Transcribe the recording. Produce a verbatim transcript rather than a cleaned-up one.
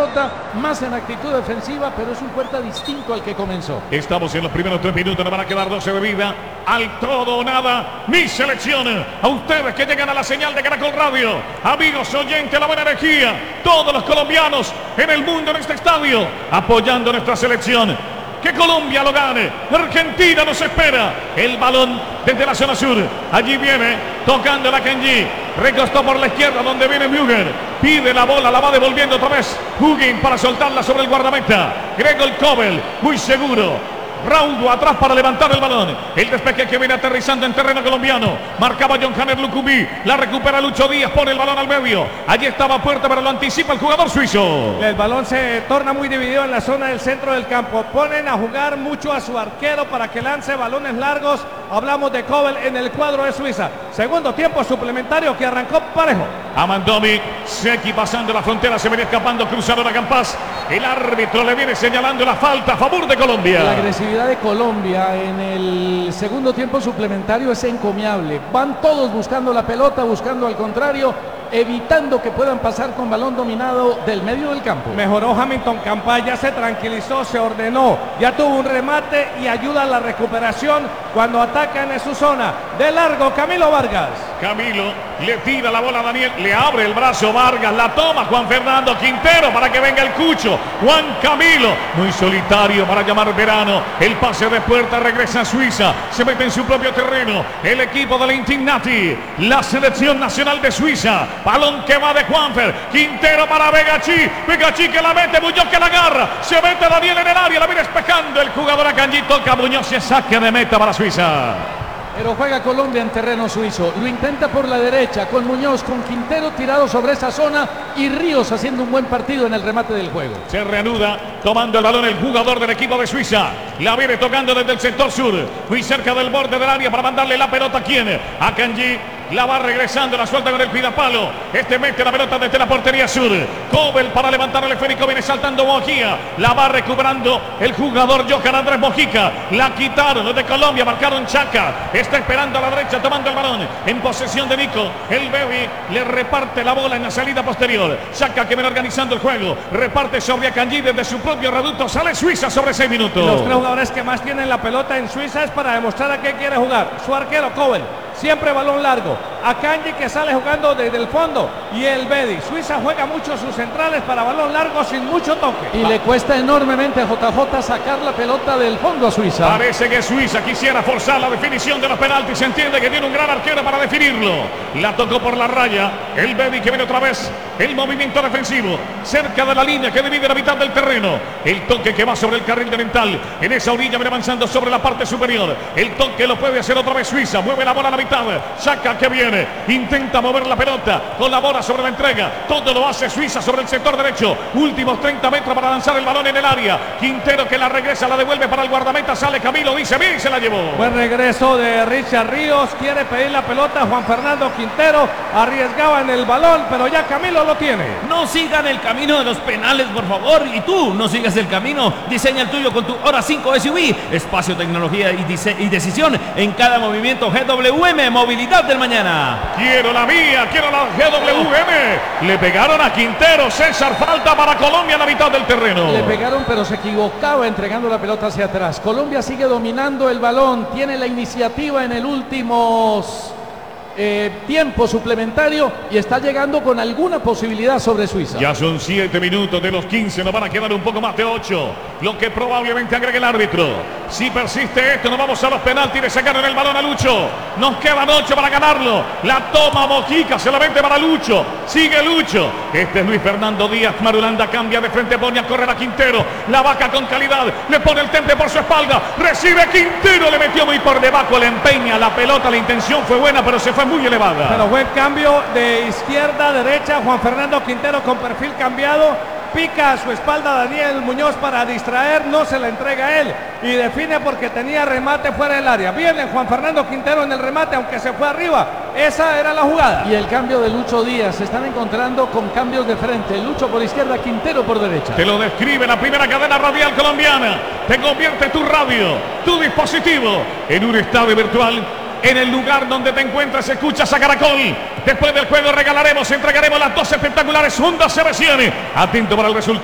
pelota, más en actitud defensiva, pero es un Puerta distinto al que comenzó. Estamos en los primeros tres minutos, nos van a quedar doce de vida. Al todo o nada, mi selección. A ustedes que llegan a la señal de Caracol Radio, amigos oyentes, la buena energía, todos los colombianos en el mundo en este estadio, apoyando nuestra selección. Que Colombia lo gane. Argentina nos espera. El balón desde la zona sur. Allí viene tocando la Akanji. Recostó por la izquierda donde viene Müger. Pide la bola, la va devolviendo otra vez Hugin para soltarla sobre el guardameta. Gregor Kobel, muy seguro. Raudo atrás para levantar el balón. El despeje que viene aterrizando en terreno colombiano. Marcaba John Hanner Lucumí. La recupera Lucho Díaz. Pone el balón al medio. Allí estaba Puerta, pero lo anticipa el jugador suizo. El balón se torna muy dividido en la zona del centro del campo. Ponen a jugar mucho a su arquero para que lance balones largos. Hablamos de Kobel en el cuadro de Suiza. Segundo tiempo suplementario que arrancó parejo. Amandomi, Seki pasando la frontera, se venía escapando, cruzaron a Campas. El árbitro le viene señalando la falta a favor de Colombia. La agresividad de Colombia en el segundo tiempo suplementario es encomiable. Van todos buscando la pelota, buscando al contrario, evitando que puedan pasar con balón dominado del medio del campo. Mejoró Hamilton Campas, ya se tranquilizó, se ordenó, ya tuvo un remate y ayuda a la recuperación cuando atacan en su zona. De largo, Camilo Vargas. Camilo le tira la bola a Daniel, le abre el brazo Vargas, la toma Juan Fernando Quintero para que venga el Cucho. Juan Camilo, muy solitario para llamar Verano. El pase de Puerta, regresa a Suiza, se mete en su propio terreno. El equipo de la Intignati, la selección nacional de Suiza. Balón que va de Juanfer, Quintero para Vegachi, Vegachi que la mete, Muñoz que la agarra, se mete Daniel en el área, la viene espejando el jugador Akanji, toca Muñoz, se saque de meta para Suiza. Pero juega Colombia en terreno suizo. Lo intenta por la derecha con Muñoz, con Quintero tirado sobre esa zona y Ríos haciendo un buen partido en el remate del juego. Se reanuda tomando el balón el jugador del equipo de Suiza. La viene tocando desde el sector sur, muy cerca del borde del área para mandarle la pelota. ¿Quién? Akanji. La va regresando, la suelta con el pidapalo. Este mete la pelota desde la portería sur. Kobel para levantar el esférico, viene saltando Mojica. La va recuperando el jugador Johan Andrés Mojica. La quitaron desde Colombia, marcaron Chaca. Está esperando a la derecha, tomando el balón. En posesión de Nico. El Baby le reparte la bola en la salida posterior. Chaca que viene organizando el juego. Reparte sobre Akanji desde su propio reducto. Sale Suiza sobre seis minutos. Los tres jugadores que más tienen la pelota en Suiza es para demostrar a qué quiere jugar. Su arquero Kobel. Siempre balón largo. Akanji que sale jugando desde el fondo. Y el Bedi. Suiza juega mucho sus centrales para balón largo sin mucho toque. Y le cuesta enormemente a J J sacar la pelota del fondo a Suiza. Parece que Suiza quisiera forzar la definición de los penaltis. Se entiende que tiene un gran arquero para definirlo. La tocó por la raya. El Bedi que viene otra vez. El movimiento defensivo. Cerca de la línea que divide la mitad del terreno. El toque que va sobre el carril oriental. En esa orilla viene avanzando sobre la parte superior. El toque lo puede hacer otra vez Suiza. Mueve la bola a la mitad. Saca que viene, intenta mover la pelota, colabora sobre la entrega, todo lo hace Suiza sobre el sector derecho, últimos treinta metros para lanzar el balón en el área. Quintero que la regresa, la devuelve para el guardameta, sale Camilo, dice bien, se la llevó. Buen regreso de Richard Ríos, quiere pedir la pelota Juan Fernando Quintero, arriesgaba en el balón, pero ya Camilo lo tiene. No sigan el camino de los penales, por favor, y tú no sigas el camino, diseña el tuyo con tu Hora cinco S U V, espacio, tecnología y, y decisión en cada movimiento. G W M, movilidad del mañana. Quiero la mía, quiero la G W M. Le pegaron a Quintero, César, falta para Colombia en la mitad del terreno. Le pegaron, pero se equivocaba entregando la pelota hacia atrás. Colombia sigue dominando el balón, tiene la iniciativa en el último eh, tiempo suplementario y está llegando con alguna posibilidad sobre Suiza. Ya son siete minutos de los quince, nos van a quedar un poco más de ocho, lo que probablemente agregue el árbitro. Si persiste esto, nos vamos a los penaltis. Le sacaron el balón a Lucho. Nos quedan ocho para ganarlo. La toma Mojica, se la vende para Lucho. Sigue Lucho. Este es Luis Fernando Díaz. Marulanda cambia de frente, pone a correr a Quintero. La vaca con calidad. Le pone el temple por su espalda. Recibe Quintero. Le metió muy por debajo. Le empeña la pelota. La intención fue buena, pero se fue muy elevada. Pero buen cambio de izquierda a derecha. Juan Fernando Quintero con perfil cambiado. Pica a su espalda Daniel Muñoz para distraer, no se la entrega a él y define porque tenía remate fuera del área. Viene Juan Fernando Quintero en el remate, aunque se fue arriba. Esa era la jugada. Y el cambio de Lucho Díaz, se están encontrando con cambios de frente. Lucho por izquierda, Quintero por derecha. Te lo describe la primera cadena radial colombiana. Te convierte tu radio, tu dispositivo en un estadio virtual. En el lugar donde te encuentras, escuchas a Caracol. Después del juego regalaremos, entregaremos las dos espectaculares Honda C B cien. Atento para el resultado.